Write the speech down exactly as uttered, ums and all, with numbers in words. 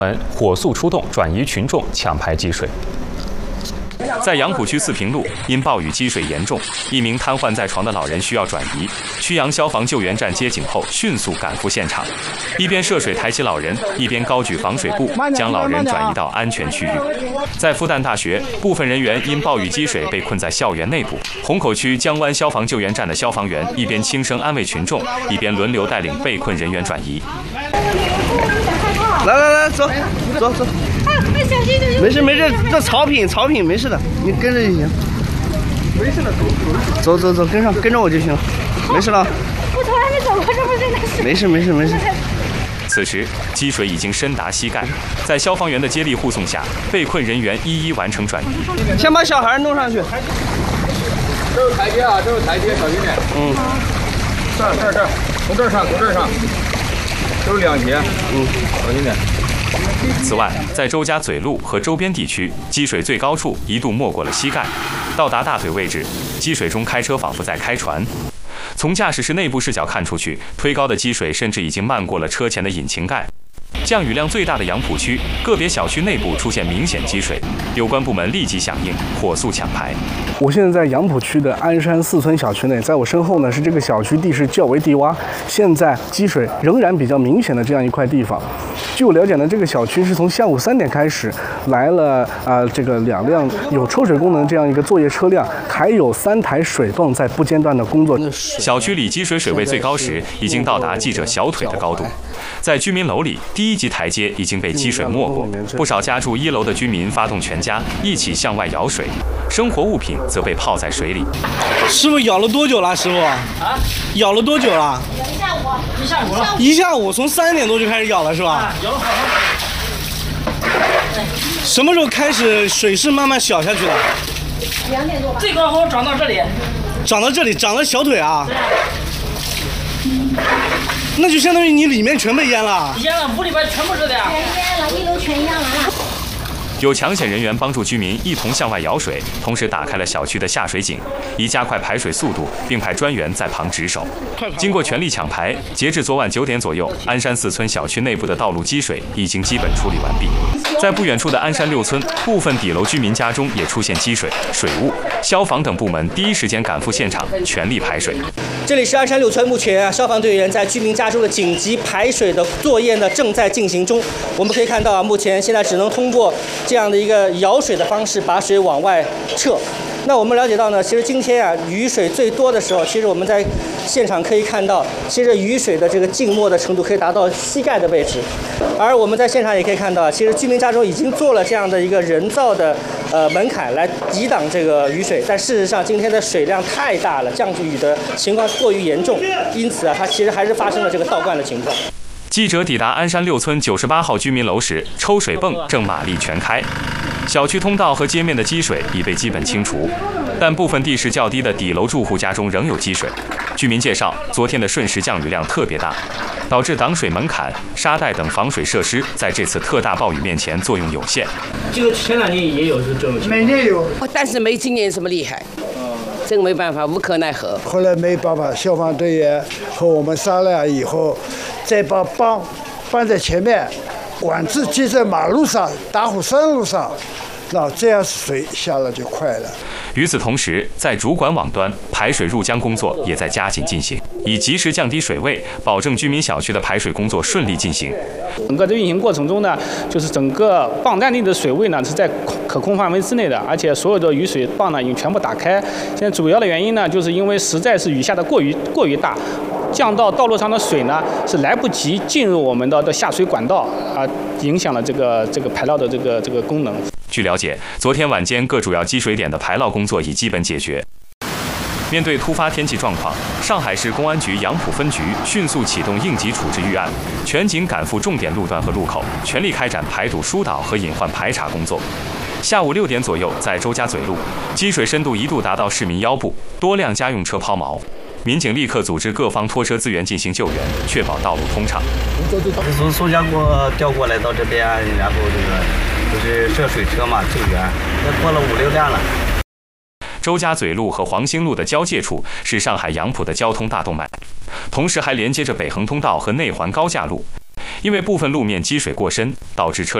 火速出动，转移群众，抢排积水。 在杨浦区四平路，因暴雨积水严重，一名瘫痪在床的老人需要转移。曲阳消防救援站接警后，迅速赶赴现场，一边涉水抬起老人，一边高举防水布，将老人转移到安全区域。在复旦大学，部分人员因暴雨积水被困在校园内部。虹口区江湾消防救援站的消防员一边轻声安慰群众，一边轮流带领被困人员转移。 来来来，走走走。 没事没事，这草坪草坪没事的，你跟着就行。没事的，走走走，跟上跟着我就行了，没事了。 我从来没走过这么深的水。 没事没事没事。 此时积水已经深达膝盖，在消防员的接力护送下，被困人员一一完成转移。 先把小孩弄上去。 这是台阶啊，这是台阶，小心点。嗯。这儿这儿这儿，从这儿上，从这儿上。都是两节。嗯，小心点。 此外，在周家嘴路和周边地区，积水最高处一度没过了膝盖，到达大腿位置，积水中开车仿佛在开船。从驾驶室内部视角看出去，推高的积水甚至已经漫过了车前的引擎盖。降雨量最大的杨浦区，个别小区内部出现明显积水，有关部门立即响应，火速抢排。 我现在在杨浦区的鞍山四村小区内，在我身后呢是这个小区地势较为低洼，现在积水仍然比较明显的这样一块地方。据我了解呢，这个小区是从下午三点开始来了啊、呃，这个两辆有抽水功能这样一个作业车辆，还有三台水泵在不间断的工作。 小区里积水水位最高时，已经到达记者小腿的高度。在居民楼里，第一级台阶已经被积水没过，不少家住一楼的居民发动全家一起向外舀水，生活物品则被泡在水里。 师傅舀了多久了？师傅啊，舀了多久了？ 一下午，一下午了。 一下午，从三点多就开始舀了，是吧？ 啊，舀了好长。什么时候开始水势慢慢小下去的？ 两点多吧。 最高峰涨到这里。 涨到这里，涨到小腿啊？那就相当于你里面全被淹了。 淹了，屋里边全部是的呀。 全淹了，一楼全淹完了。 有抢险人员帮助居民一同向外舀水，同时打开了小区的下水井，以加快排水速度，并派专员在旁值守。经过全力抢排，截至昨晚九点左右，鞍山四村小区内部的道路积水已经基本处理完毕。在不远处的鞍山六村，部分底楼居民家中也出现积水、水雾，消防等部门第一时间赶赴现场，全力排水。 这里是鞍山六村，目前消防队员在居民家中的紧急排水的作业呢正在进行中。我们可以看到，目前现在只能通过这样的一个舀水的方式把水往外撤。那我们了解到呢，其实今天啊雨水最多的时候，其实我们在现场可以看到，其实雨水的这个浸没的程度可以达到膝盖的位置。而我们在现场也可以看到，其实居民家中已经做了这样的一个人造的呃门槛来抵挡这个雨水，但事实上今天的水量太大了，降雨的情况过于严重，因此啊它其实还是发生了这个倒灌的情况。 记者抵达鞍山六村九十八号居民楼时，抽水泵正马力全开，小区通道和街面的积水已被基本清除，但部分地势较低的底楼住户家中仍有积水。居民介绍，昨天的瞬时降雨量特别大，导致挡水门槛、沙袋等防水设施在这次特大暴雨面前作用有限。 这个前两年也有这种情况， 每年有， 但是没今年这么厉害。这个没办法，无可奈何。 后来没办法，消防队员和我们商量以后，再把泵放在前面，管子接在马路上、打虎山路上，那这样水下来就快了。 与此同时，在主管网端，排水入江工作也在加紧进行，以及时降低水位，保证居民小区的排水工作顺利进行。 整个的运行过程中呢，就是整个泵站内的水位呢是在可控范围之内的，而且所有的雨水泵呢已经全部打开。现在主要的原因呢，就是因为实在是雨下的过于过于大，降到道路上的水呢是来不及进入我们的的下水管道啊，影响了这个这个排涝的这个这个功能。 据了解，昨天晚间各主要积水点的排涝工作已基本解决。面对突发天气状况，上海市公安局杨浦分局迅速启动应急处置预案，全警赶赴重点路段和路口，全力开展排堵疏导和隐患排查工作。下午六点左右，在周家嘴路，积水深度一度达到市民腰部，多辆家用车抛锚。民警立刻组织各方拖车资源进行救援，确保道路通畅。 是从苏家过调过来到这边，然后这个就是涉水车嘛救援，那过了五六辆了。 周家嘴路和黄兴路的交界处是上海杨浦的交通大动脉，同时还连接着北横通道和内环高架路。 因为部分路面积水过深，导致车